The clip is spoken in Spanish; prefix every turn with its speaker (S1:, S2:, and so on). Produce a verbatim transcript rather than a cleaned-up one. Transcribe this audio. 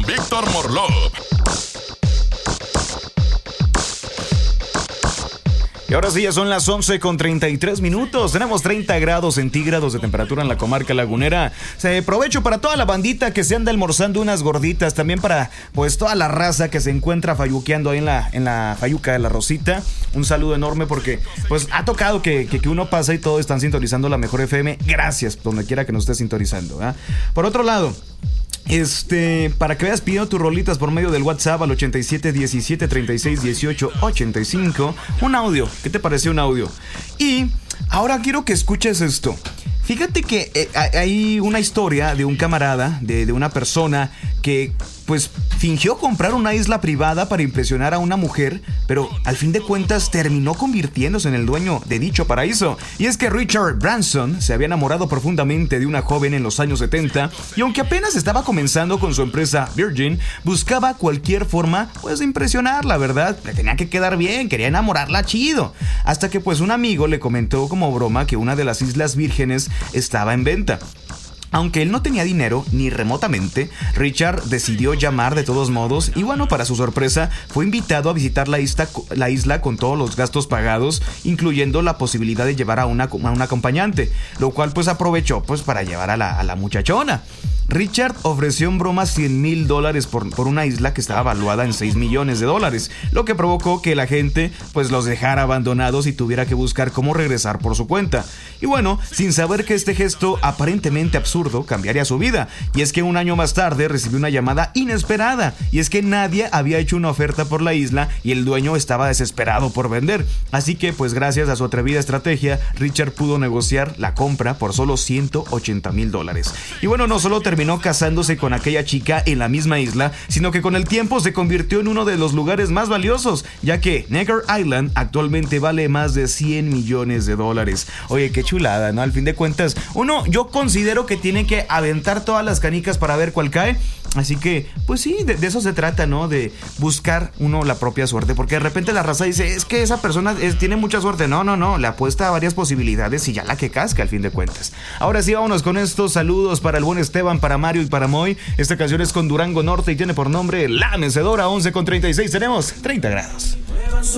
S1: Víctor Morlov.
S2: Y ahora sí, ya son las once con treinta y tres minutos. Tenemos treinta grados centígrados de temperatura en la comarca lagunera. Se aprovecho para toda la bandita que se anda almorzando unas gorditas. También para pues toda la raza que se encuentra falluqueando ahí en la, en la falluca de la Rosita. Un saludo enorme porque pues ha tocado que, que, que uno pasa y todos están sintonizando la mejor F M. Gracias, donde quiera que nos esté sintonizando, ¿eh? Por otro lado, Este, para que veas pidiendo tus rolitas por medio del WhatsApp al ochenta y siete diecisiete treinta y seis dieciocho ochenta y cinco. Un audio, ¿qué te pareció un audio? Y ahora quiero que escuches esto. Fíjate que eh, hay una historia de un camarada, de, de una persona que pues fingió comprar una isla privada para impresionar a una mujer, pero al fin de cuentas terminó convirtiéndose en el dueño de dicho paraíso. Y es que Richard Branson se había enamorado profundamente de una joven en los años setenta, y aunque apenas estaba comenzando con su empresa Virgin, buscaba cualquier forma pues de impresionarla, ¿verdad? Le tenía que quedar bien, quería enamorarla chido. Hasta que pues un amigo le comentó como broma que una de las Islas Vírgenes estaba en venta. Aunque él no tenía dinero, ni remotamente, Richard decidió llamar de todos modos y bueno, para su sorpresa, fue invitado a visitar la isla, la isla con todos los gastos pagados, incluyendo la posibilidad de llevar a una, a una acompañante, lo cual pues aprovechó pues para llevar a la, a la muchachona. Richard ofreció en broma cien mil dólares por, por una isla que estaba valuada en seis millones de dólares, lo que provocó que la gente pues los dejara abandonados y tuviera que buscar cómo regresar por su cuenta. Y bueno, sin saber que este gesto aparentemente absurdo cambiaría su vida, y es que un año más tarde recibió una llamada inesperada, y es que nadie había hecho una oferta por la isla y el dueño estaba desesperado por vender. Así que pues gracias a su atrevida estrategia, Richard pudo negociar la compra por solo ciento ochenta mil dólares. Y bueno, no solo terminó terminó casándose con aquella chica en la misma isla, sino que con el tiempo se convirtió en uno de los lugares más valiosos, ya que Necker Island actualmente vale más de cien millones de dólares. Oye, qué chulada, ¿no? Al fin de cuentas, uno, yo considero que tiene que aventar todas las canicas para ver cuál cae. Así que, pues sí, de, de eso se trata, ¿no? De buscar uno la propia suerte, porque de repente la raza dice, es que esa persona es, tiene mucha suerte. No, no, no, le apuesta a varias posibilidades y ya la que casca al fin de cuentas. Ahora sí, vámonos con estos saludos para el buen Esteban, para Mario y para Moy. Esta canción es con Durango Norte y tiene por nombre La Mecedora. Once con treinta y seis, tenemos treinta grados.